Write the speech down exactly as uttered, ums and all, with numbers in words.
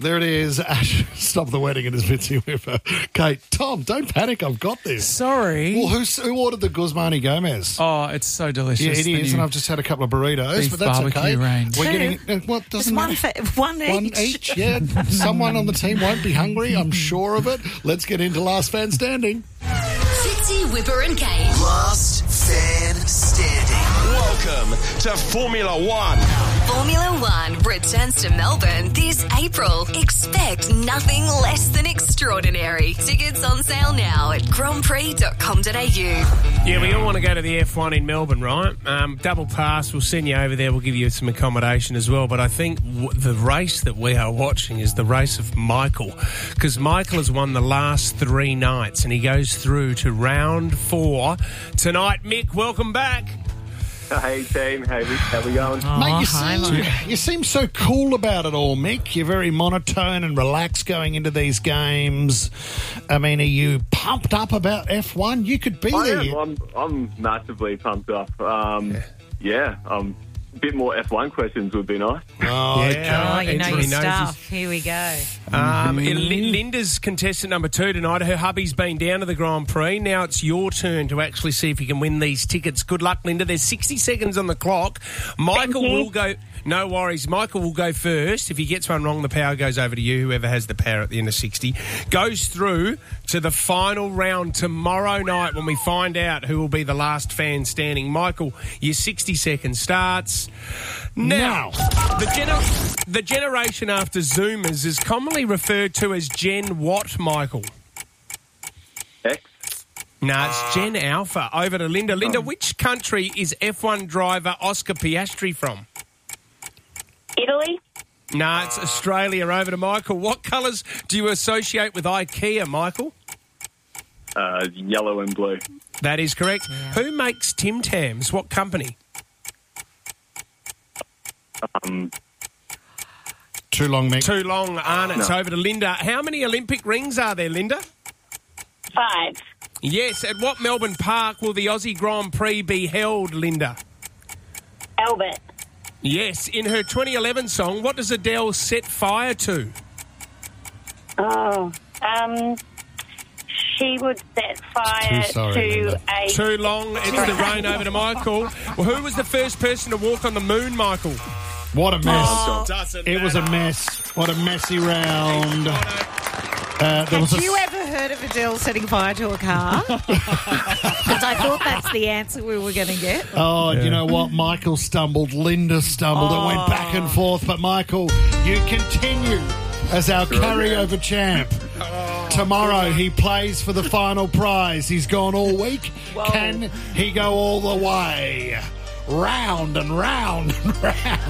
There it is. Ash, stop the wedding and his Mitzi Whipper. Kate, Tom, don't panic. I've got this. Sorry. Well, who's, who ordered the Guzmani Gomez? Oh, it's so delicious. Yeah, it The is, new and I've just had a couple of burritos, beef but that's barbecue okay. range. We're Two. getting uh, what doesn't Just one, matter. fa- one each. One each, yeah. Someone on the team won't be hungry, I'm sure of it. Let's get into Last Fan Standing. Fitzy, Whipper and Kate. Last Fan Standing. Welcome to Formula One. Formula One returns to Melbourne this April. Expect nothing less than extraordinary. Tickets on sale now at grand prix dot com dot a u. Yeah, we all want to go to the F one in Melbourne, right? Um, double pass, we'll send you over there, we'll give you some accommodation as well. But I think w- the race that we are watching is the race of Michael, because Michael has won the last three nights and he goes through to round four tonight. Mick, welcome back. Hey team, how we, how we going? Oh, Mate, you hi, seem, mate. you seem so cool about it all, Mick. You're very monotone and relaxed going into these games. I mean, are you pumped up about F one? You could be I there. am. I'm, I'm massively pumped up. Um, yeah, yeah um, a bit more F one questions would be nice. Oh, Yeah. Oh, you know It's your really nice. stuff. Here we go. Um, and Lin- Linda's contestant number two tonight. Her hubby's been down to the Grand Prix. Now it's your turn to actually see if you can win these tickets. Good luck, Linda. There's sixty seconds on the clock. Michael will go... No worries. Michael will go first. If he gets one wrong, the power goes over to you, whoever has the power at the end of sixty. Goes through to the final round tomorrow night when we find out who will be the last fan standing. Michael, your sixty seconds starts now. The, gener- the generation after Zoomers is commonly referred to as Gen what, Michael? X. No, it's Gen Alpha. Over to Linda. Linda, which country is F one driver Oscar Piastri from? Italy, No, it's Australia. Over to Michael. What colours do you associate with IKEA, Michael? Uh, yellow and blue. That is correct. Who makes Tim Tams? What company? Um, Too long, Mick. Too long, aren't it? It's over to Linda. How many Olympic rings are there, Linda? five, Yes. At what Melbourne Park will the Aussie Grand Prix be held, Linda? Albert, Yes. In her twenty eleven song, what does Adele set fire to? oh, um, she would set fire Too sorry, to Linda. a... Too long. It's the rain. Over to Michael. Well, who was the first person to walk on the moon, Michael? What a mess. Oh. Doesn't It was a matter. mess. What a messy round. Uh, there was Have a you ever heard of Adele setting fire to a car? Because I thought that's the answer we were going to get. Oh, you know what? Michael stumbled, Linda stumbled. It went back and forth. But, Michael, you continue as our carryover champ. Tomorrow he plays for the final prize. He's gone all week. Can he go all the way? Round and round and round.